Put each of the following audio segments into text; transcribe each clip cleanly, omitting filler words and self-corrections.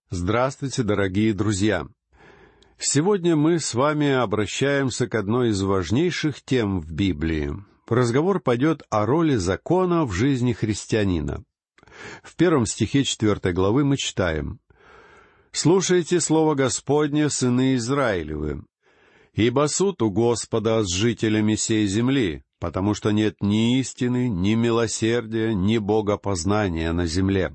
Здравствуйте, дорогие друзья! Сегодня мы с вами обращаемся к одной из важнейших тем в Библии. Разговор пойдет о роли закона в жизни христианина. В 1 стихе 4 главы мы читаем: «Слушайте слово Господне, сыны Израилевы, ибо суд у Господа с жителями сей земли, потому что нет ни истины, ни милосердия, ни богопознания на земле».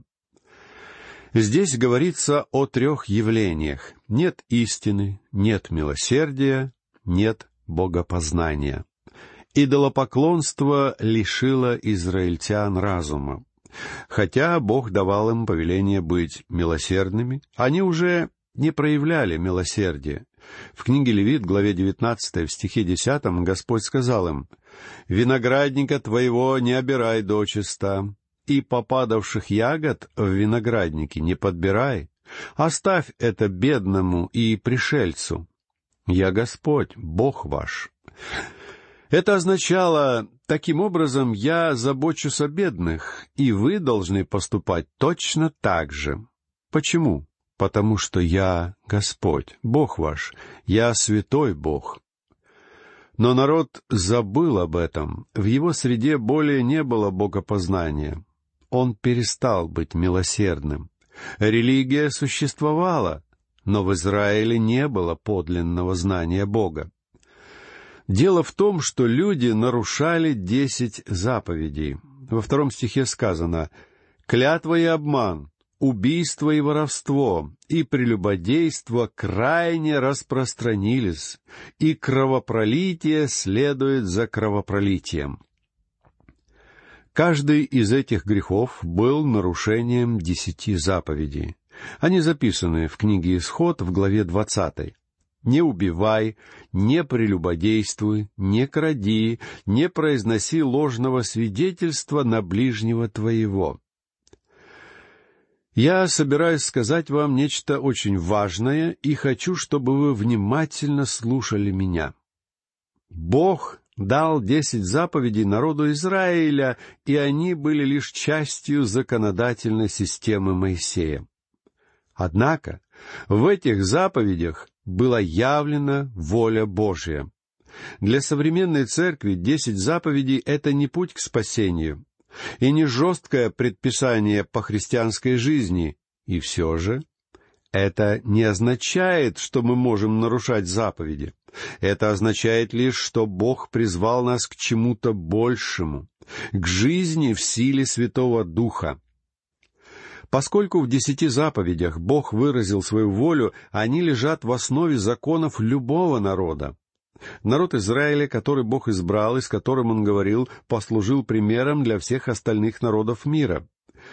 Здесь говорится о трех явлениях: нет истины, нет милосердия, нет богопознания. Идолопоклонство лишило израильтян разума. Хотя Бог давал им повеление быть милосердными, они уже не проявляли милосердия. В книге Левит, главе 19, в стихе 10, Господь сказал им: «Виноградника твоего не обирай дочиста, и попадавших ягод в винограднике не подбирай, оставь это бедному и пришельцу. Я Господь, Бог ваш». Это означало: таким образом, я забочусь о бедных, и вы должны поступать точно так же. Почему? Потому что я Господь, Бог ваш, я святой Бог. Но народ забыл об этом, в его среде более не было богопознания. Он перестал быть милосердным. Религия существовала, но в Израиле не было подлинного знания Бога. Дело в том, что люди нарушали 10 заповедей. Во 2 стихе сказано: «Клятва и обман, убийство и воровство, и прелюбодейство крайне распространились, и кровопролитие следует за кровопролитием». Каждый из этих грехов был нарушением 10 заповедей. Они записаны в книге Исход в главе 20. «Не убивай, не прелюбодействуй, не кради, не произноси ложного свидетельства на ближнего твоего». Я собираюсь сказать вам нечто очень важное, и хочу, чтобы вы внимательно слушали меня. Бог дал 10 заповедей народу Израиля, и они были лишь частью законодательной системы Моисея. Однако в этих заповедях была явлена воля Божья. Для современной церкви 10 заповедей — это не путь к спасению, и не жесткое предписание по христианской жизни, и все же это не означает, что мы можем нарушать заповеди. Это означает лишь, что Бог призвал нас к чему-то большему, к жизни в силе Святого Духа. Поскольку в 10 заповедях Бог выразил свою волю, они лежат в основе законов любого народа. Народ Израиля, который Бог избрал и с которым Он говорил, послужил примером для всех остальных народов мира.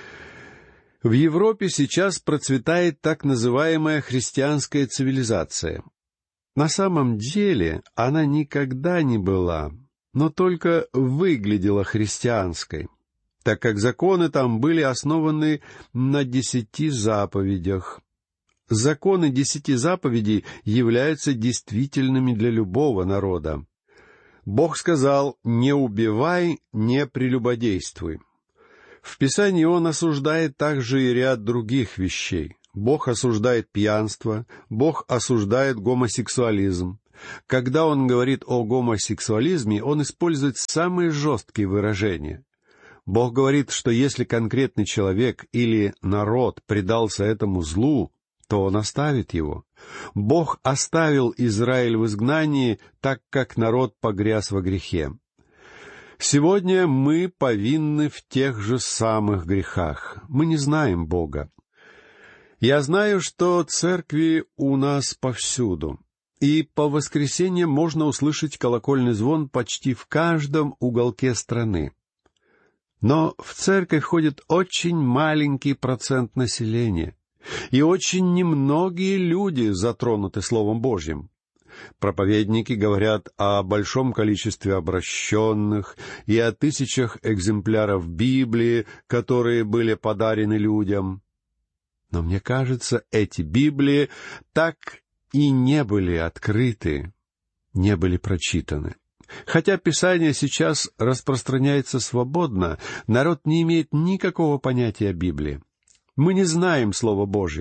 В Европе сейчас процветает так называемая христианская цивилизация. На самом деле она никогда не была, но только выглядела христианской, так как законы там были основаны на 10 заповедях. Законы 10 заповедей являются действительными для любого народа. Бог сказал: «Не убивай, не прелюбодействуй». В Писании Он осуждает также и ряд других вещей. Бог осуждает пьянство, Бог осуждает гомосексуализм. Когда Он говорит о гомосексуализме, Он использует самые жесткие выражения. Бог говорит, что если конкретный человек или народ предался этому злу, то Он оставит его. Бог оставил Израиль в изгнании, так как народ погряз во грехе. Сегодня мы повинны в тех же самых грехах. Мы не знаем Бога. Я знаю, что церкви у нас повсюду, и по воскресеньям можно услышать колокольный звон почти в каждом уголке страны. Но в церковь ходит очень маленький процент населения, и очень немногие люди затронуты Словом Божьим. Проповедники говорят о большом количестве обращенных и о 1000 экземпляров Библии, которые были подарены людям. Но мне кажется, эти Библии так и не были открыты, не были прочитаны. Хотя Писание сейчас распространяется свободно, народ не имеет никакого понятия о Библии. Мы не знаем Слова Божие.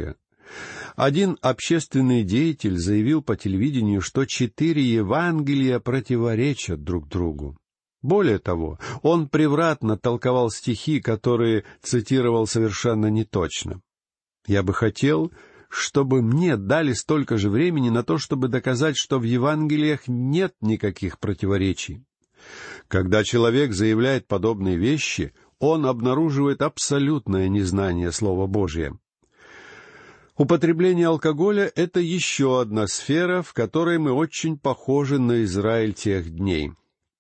Один общественный деятель заявил по телевидению, что 4 Евангелия противоречат друг другу. Более того, он превратно толковал стихи, которые цитировал совершенно неточно. Я бы хотел, чтобы мне дали столько же времени на то, чтобы доказать, что в Евангелиях нет никаких противоречий. Когда человек заявляет подобные вещи, он обнаруживает абсолютное незнание Слова Божия. Употребление алкоголя — это еще одна сфера, в которой мы очень похожи на Израиль тех дней.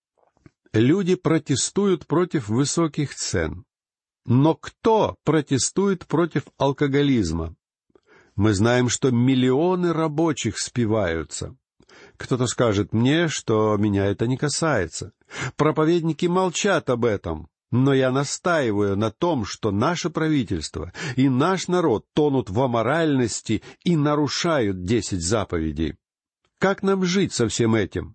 Люди протестуют против высоких цен. Но кто протестует против алкоголизма? Мы знаем, что миллионы рабочих спиваются. Кто-то скажет мне, что меня это не касается. Проповедники молчат об этом. Но я настаиваю на том, что наше правительство и наш народ тонут в аморальности и нарушают 10 заповедей. Как нам жить со всем этим?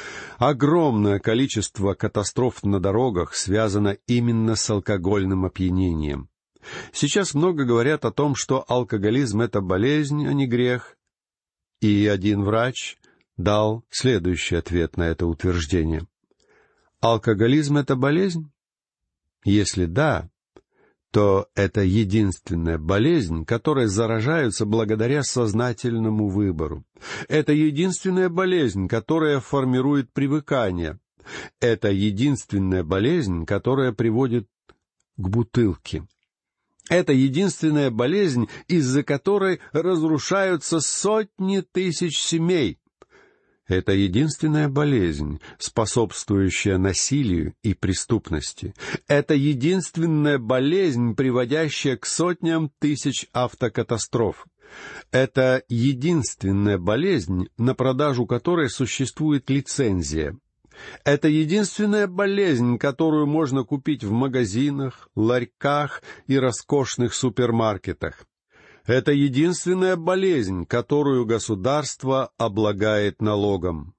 Огромное количество катастроф на дорогах связано именно с алкогольным опьянением. Сейчас много говорят о том, что алкоголизм — это болезнь, а не грех. И один врач дал следующий ответ на это утверждение. Алкоголизм — это болезнь? Если да, то это единственная болезнь, которой заражаются благодаря сознательному выбору. Это единственная болезнь, которая формирует привыкание. Это единственная болезнь, которая приводит к бутылке. Это единственная болезнь, из-за которой разрушаются сотни тысяч семей. Это единственная болезнь, способствующая насилию и преступности. Это единственная болезнь, приводящая к сотням тысяч автокатастроф. Это единственная болезнь, на продажу которой существует лицензия. Это единственная болезнь, которую можно купить в магазинах, ларьках и роскошных супермаркетах. Это единственная болезнь, которую государство облагает налогом.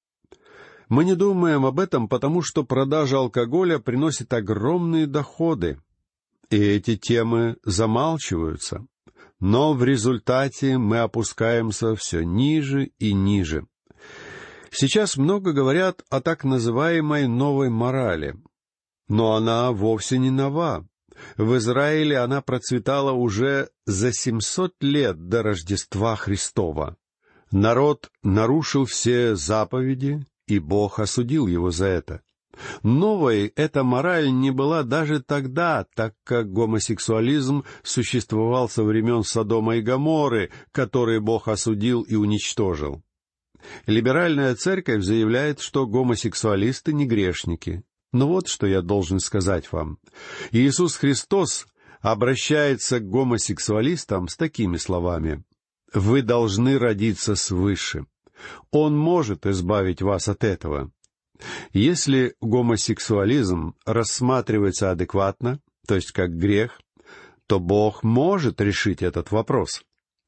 Мы не думаем об этом, потому что продажа алкоголя приносит огромные доходы, и эти темы замалчиваются. Но в результате мы опускаемся все ниже и ниже. Сейчас много говорят о так называемой новой морали, но она вовсе не нова. В Израиле она процветала уже за 700 лет до Рождества Христова. Народ нарушил все заповеди, и Бог осудил его за это. Новой эта мораль не была даже тогда, так как гомосексуализм существовал со времен Содома и Гоморры, которые Бог осудил и уничтожил. Либеральная церковь заявляет, что гомосексуалисты не грешники. Но вот что я должен сказать вам. Иисус Христос обращается к гомосексуалистам с такими словами: «Вы должны родиться свыше. Он может избавить вас от этого». Если гомосексуализм рассматривается адекватно, то есть как грех, то Бог может решить этот вопрос.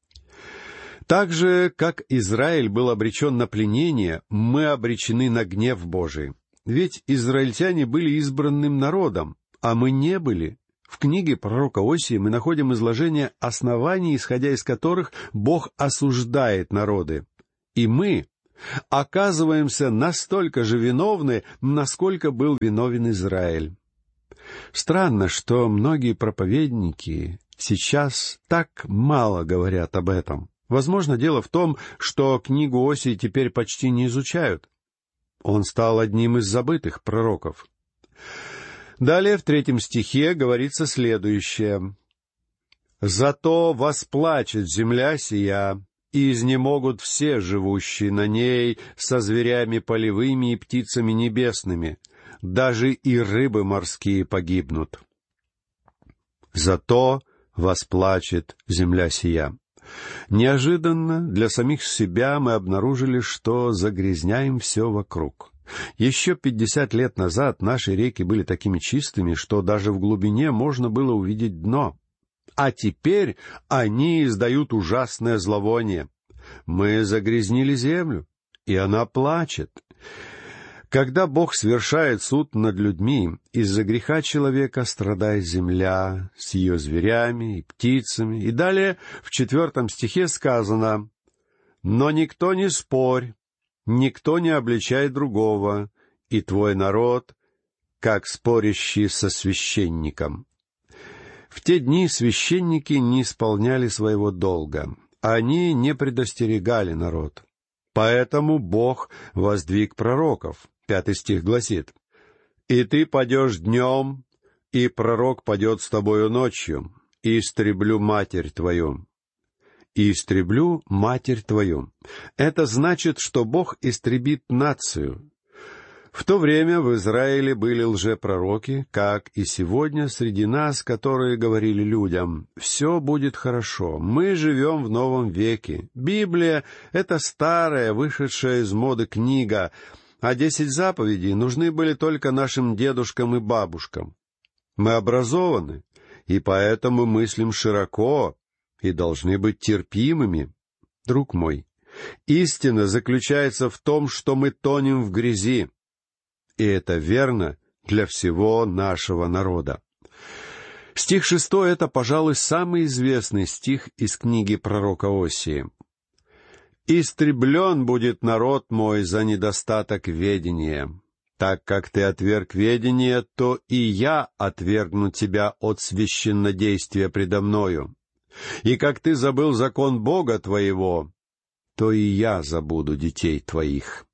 Так же, как Израиль был обречен на пленение, мы обречены на гнев Божий. Ведь израильтяне были избранным народом, а мы не были. В книге пророка Осии мы находим изложение оснований, исходя из которых Бог осуждает народы. И мы оказываемся настолько же виновны, насколько был виновен Израиль. Странно, что многие проповедники сейчас так мало говорят об этом. Возможно, дело в том, что книгу Осии теперь почти не изучают. Он стал одним из забытых пророков. Далее в 3 стихе говорится следующее: «Зато восплачет земля сия, и изнемогут все живущие на ней со зверями полевыми и птицами небесными, даже и рыбы морские погибнут. Зато восплачет земля сия». Неожиданно для самих себя мы обнаружили, что загрязняем все вокруг. Еще 50 лет назад наши реки были такими чистыми, что даже в глубине можно было увидеть дно. А теперь они издают ужасное зловоние. Мы загрязнили землю, и она плачет. Когда Бог совершает суд над людьми, из-за греха человека страдает земля с ее зверями и птицами. И далее в 4 стихе сказано: «Но никто не спорь, никто не обличай другого, и твой народ, как спорящий со священником». В те дни священники не исполняли своего долга, они не предостерегали народ. Поэтому Бог воздвиг пророков. 5 стих гласит: «И ты падешь днем, и пророк падет с тобою ночью, и истреблю матерь твою». «И истреблю матерь твою». Это значит, что Бог истребит нацию. В то время в Израиле были лжепророки, как и сегодня среди нас, которые говорили людям: «Все будет хорошо, мы живем в новом веке. Библия — это старая, вышедшая из моды книга, а 10 заповедей нужны были только нашим дедушкам и бабушкам. Мы образованы, и поэтому мыслим широко и должны быть терпимыми». Друг мой, истина заключается в том, что мы тонем в грязи. И это верно для всего нашего народа. Стих 6 — это, пожалуй, самый известный стих из книги пророка Осии. «Истреблен будет народ мой за недостаток ведения. Так как ты отверг ведение, то и я отвергну тебя от священнодействия предо мною. И как ты забыл закон Бога твоего, то и я забуду детей твоих.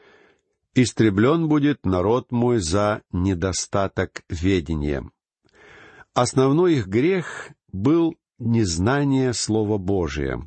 Истреблен будет народ мой за недостаток ведения». Основной их грех был незнание Слова Божия.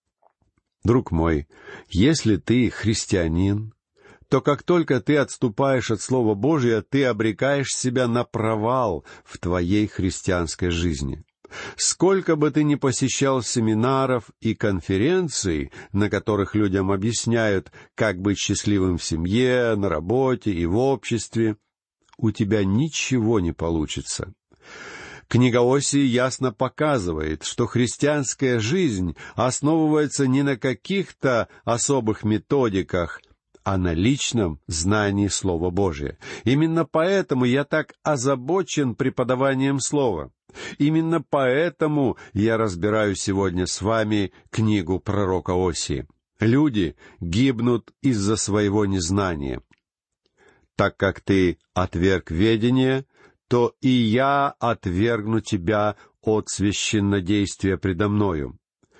Друг мой, если ты христианин, то как только ты отступаешь от Слова Божия, ты обрекаешь себя на провал в твоей христианской жизни. Сколько бы ты ни посещал семинаров и конференций, на которых людям объясняют, как быть счастливым в семье, на работе и в обществе, у тебя ничего не получится. Книга Осии ясно показывает, что христианская жизнь основывается не на каких-то особых методиках, а на личном знании Слова Божия. Именно поэтому я так озабочен преподаванием Слова. Именно поэтому я разбираю сегодня с вами книгу пророка Осии. Люди гибнут из-за своего незнания. «Так как ты отверг ведение, то и я отвергну тебя от священнодействия предо мною».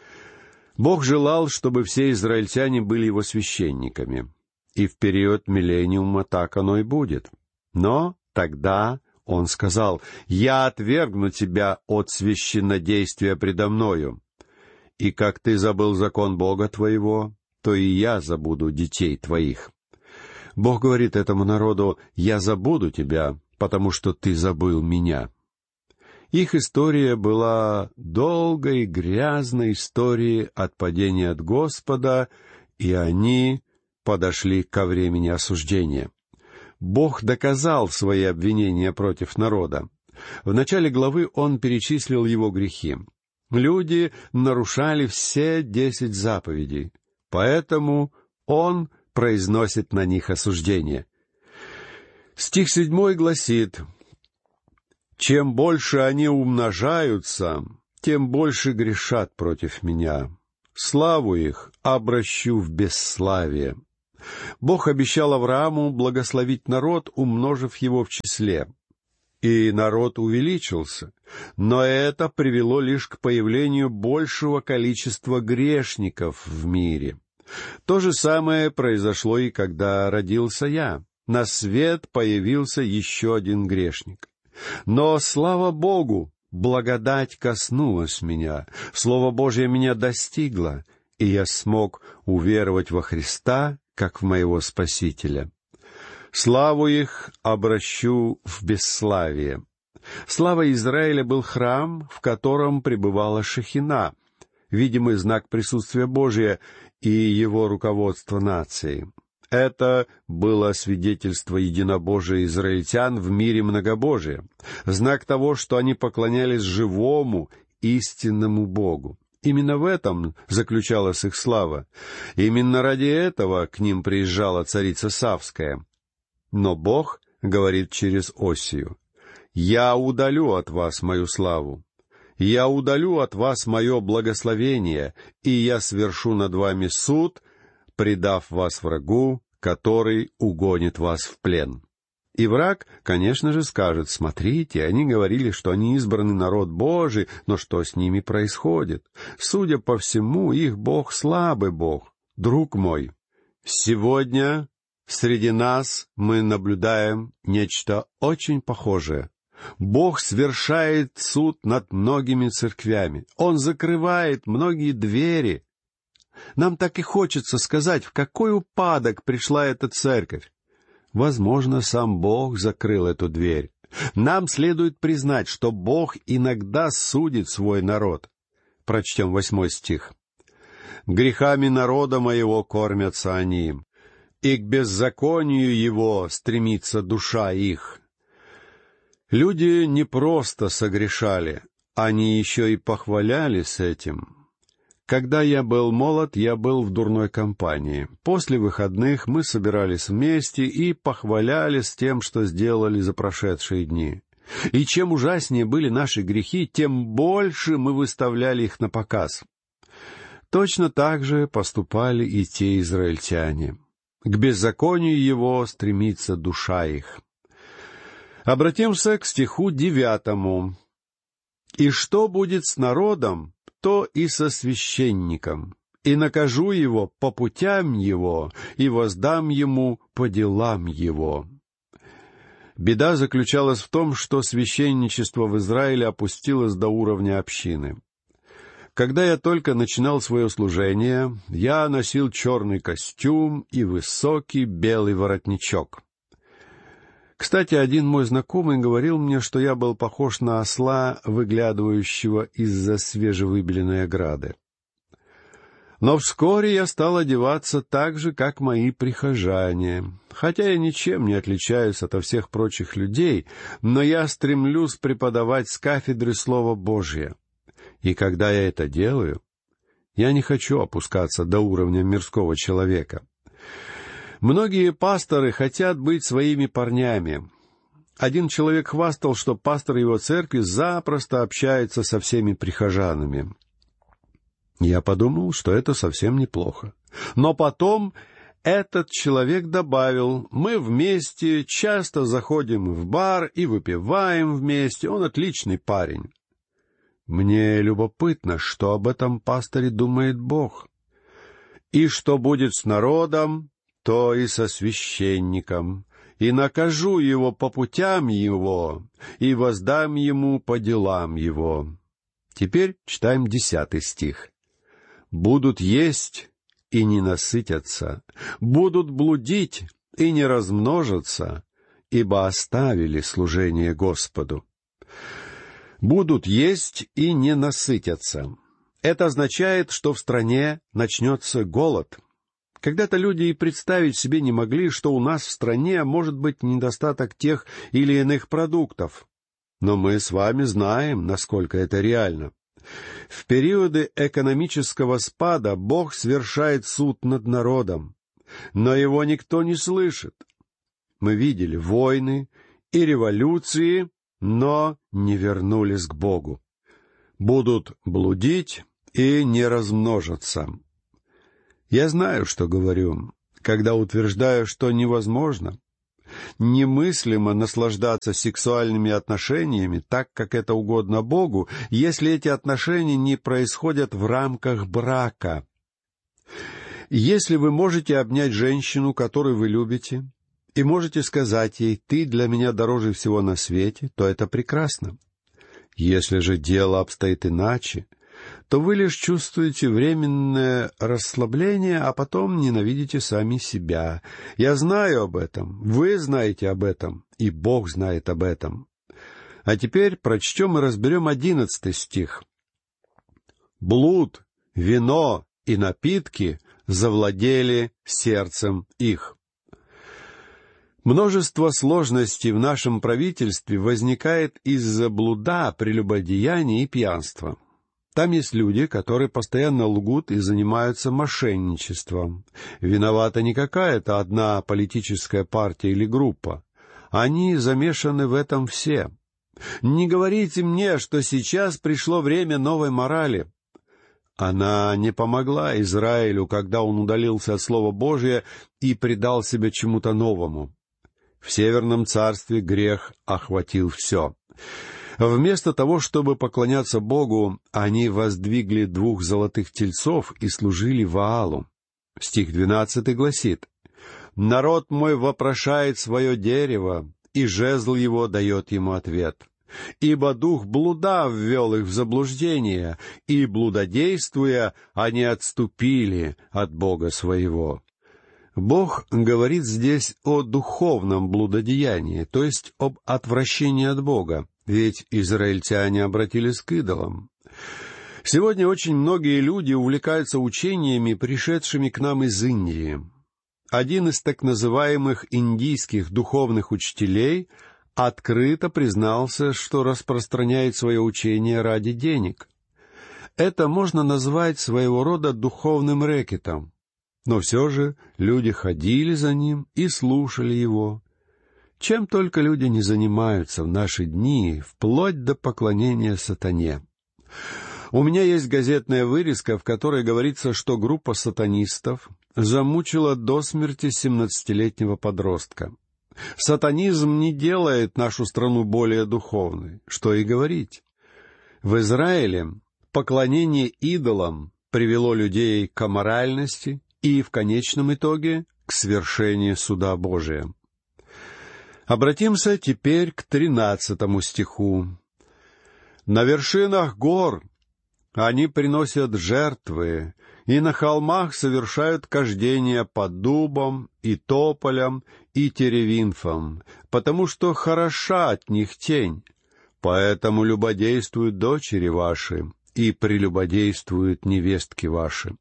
Бог желал, чтобы все израильтяне были его священниками. И в период миллениума так оно и будет. Но тогда Он сказал: «Я отвергну тебя от священнодействия предо мною. И как ты забыл закон Бога твоего, то и я забуду детей твоих». Бог говорит этому народу: «Я забуду тебя, потому что ты забыл меня». Их история была долгой, грязной историей отпадения от Господа, и они подошли ко времени осуждения. Бог доказал свои обвинения против народа. В начале главы Он перечислил его грехи. Люди нарушали все 10 заповедей, поэтому Он произносит на них осуждение. Стих 7 гласит: «Чем больше они умножаются, тем больше грешат против меня. Славу их обращу в бесславие». Бог обещал Аврааму благословить народ, умножив его в числе. И народ увеличился, но это привело лишь к появлению большего количества грешников в мире. То же самое произошло и когда родился я. На свет появился еще один грешник. Но, слава Богу, благодать коснулась меня, Слово Божье меня достигло, и я смог уверовать во Христа, как в моего Спасителя. Славу их обращу в бесславие. Слава Израиля был храм, в котором пребывала Шехина, видимый знак присутствия Божия и его руководства нацией. Это было свидетельство единобожия израильтян в мире многобожия, знак того, что они поклонялись живому, истинному Богу. Именно в этом заключалась их слава. Именно ради этого к ним приезжала царица Савская. Но Бог говорит через Осию: «Я удалю от вас мою славу, я удалю от вас мое благословение, и я свершу над вами суд, предав вас врагу, который угонит вас в плен». И враг, конечно же, скажет: «Смотрите, они говорили, что они избранный народ Божий, но что с ними происходит? Судя по всему, их Бог слабый Бог». Друг мой, сегодня среди нас мы наблюдаем нечто очень похожее. Бог свершает суд над многими церквями. Он закрывает многие двери. Нам так и хочется сказать, в какой упадок пришла эта церковь. Возможно, сам Бог закрыл эту дверь. Нам следует признать, что Бог иногда судит свой народ. Прочтем 8 стих. «Грехами народа моего кормятся они, и к беззаконию его стремится душа их». Люди не просто согрешали, они еще и похвалялись этим. Когда я был молод, я был в дурной компании. После выходных мы собирались вместе и похвалялись тем, что сделали за прошедшие дни. И чем ужаснее были наши грехи, тем больше мы выставляли их на показ. Точно так же поступали и те израильтяне. К беззаконию его стремится душа их. Обратимся к стиху 9. «И что будет с народом, то и со священником, и накажу его по путям его, и воздам ему по делам его». Беда заключалась в том, что священничество в Израиле опустилось до уровня общины. Когда я только начинал свое служение, я носил черный костюм и высокий белый воротничок. Кстати, один мой знакомый говорил мне, что я был похож на осла, выглядывающего из-за свежевыбеленной ограды. Но вскоре я стал одеваться так же, как мои прихожане. Хотя я ничем не отличаюсь от всех прочих людей, но я стремлюсь преподавать с кафедры Слово Божье. И когда я это делаю, я не хочу опускаться до уровня мирского человека. Многие пасторы хотят быть своими парнями. Один человек хвастал, что пастор его церкви запросто общается со всеми прихожанами. Я подумал, что это совсем неплохо. Но потом этот человек добавил: «Мы вместе часто заходим в бар и выпиваем вместе, он отличный парень». Мне любопытно, что об этом пасторе думает Бог. «И что будет с народом, то и со священником, и накажу его по путям его, и воздам ему по делам его». Теперь читаем 10 стих. «Будут есть и не насытятся, будут блудить и не размножатся, ибо оставили служение Господу». Будут есть и не насытятся. Это означает, что в стране начнется голод. Когда-то люди и представить себе не могли, что у нас в стране может быть недостаток тех или иных продуктов. Но мы с вами знаем, насколько это реально. В периоды экономического спада Бог свершает суд над народом, но его никто не слышит. Мы видели войны и революции, но не вернулись к Богу. Будут блудить и не размножатся. Я знаю, что говорю, когда утверждаю, что невозможно, немыслимо наслаждаться сексуальными отношениями так, как это угодно Богу, если эти отношения не происходят в рамках брака. Если вы можете обнять женщину, которую вы любите, и можете сказать ей: «Ты для меня дороже всего на свете», то это прекрасно. Если же дело обстоит иначе, то вы лишь чувствуете временное расслабление, а потом ненавидите сами себя. Я знаю об этом, вы знаете об этом, и Бог знает об этом. А теперь прочтем и разберем 11 стих. «Блуд, вино и напитки завладели сердцем их». Множество сложностей в нашем правительстве возникает из-за блуда, прелюбодеяния и пьянства. Там есть люди, которые постоянно лгут и занимаются мошенничеством. Виновата не какая-то одна политическая партия или группа. Они замешаны в этом все. Не говорите мне, что сейчас пришло время новой морали. Она не помогла Израилю, когда он удалился от Слова Божия и предал себя чему-то новому. В Северном царстве грех охватил все. Вместо того, чтобы поклоняться Богу, они воздвигли 2 золотых тельцов и служили Ваалу. Стих 12 гласит: «Народ мой вопрошает свое дерево, и жезл его дает ему ответ. Ибо дух блуда ввел их в заблуждение, и, блудодействуя, они отступили от Бога своего». Бог говорит здесь о духовном блудодеянии, то есть об отвращении от Бога, ведь израильтяне обратились к идолам. Сегодня очень многие люди увлекаются учениями, пришедшими к нам из Индии. Один из так называемых индийских духовных учителей открыто признался, что распространяет свое учение ради денег. Это можно назвать своего рода духовным рэкетом. Но все же люди ходили за ним и слушали его. Чем только люди не занимаются в наши дни, вплоть до поклонения сатане. У меня есть газетная вырезка, в которой говорится, что группа сатанистов замучила до смерти 17-летнего подростка. Сатанизм не делает нашу страну более духовной, что и говорить. В Израиле поклонение идолам привело людей к аморальности и, в конечном итоге, к свершению суда Божия. Обратимся теперь к 13 стиху. «На вершинах гор они приносят жертвы, и на холмах совершают кождения под дубом и тополем и теревинфом, потому что хороша от них тень. Поэтому любодействуют дочери ваши, и прелюбодействуют невестки ваши».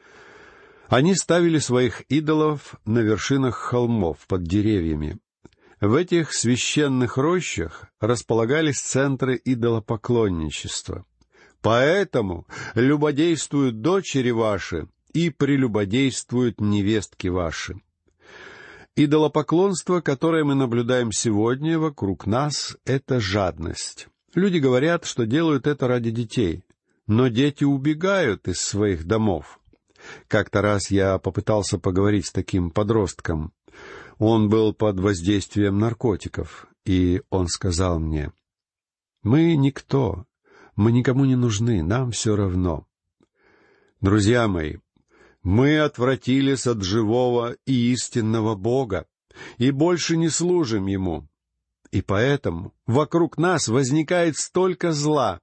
Они ставили своих идолов на вершинах холмов под деревьями. В этих священных рощах располагались центры идолопоклонничества. Поэтому любодействуют дочери ваши и прелюбодействуют невестки ваши. Идолопоклонство, которое мы наблюдаем сегодня вокруг нас, — это жадность. Люди говорят, что делают это ради детей, но дети убегают из своих домов. Как-то раз я попытался поговорить с таким подростком. Он был под воздействием наркотиков, и он сказал мне: «Мы никто, мы никому не нужны, нам все равно». Друзья мои, мы отвратились от живого и истинного Бога и больше не служим Ему. И поэтому вокруг нас возникает столько зла.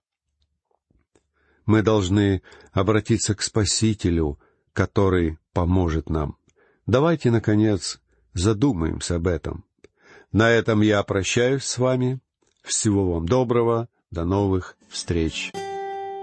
Мы должны обратиться к Спасителю, который поможет нам. Давайте, наконец, задумаемся об этом. На этом я прощаюсь с вами. Всего вам доброго. До новых встреч.